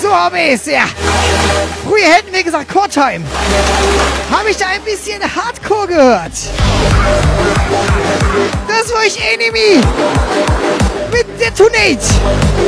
So, Hobbys, ja. Früher hätten wir gesagt Core-Time. Habe ich da ein bisschen Hardcore gehört? Das war ich Enemy mit Detonate.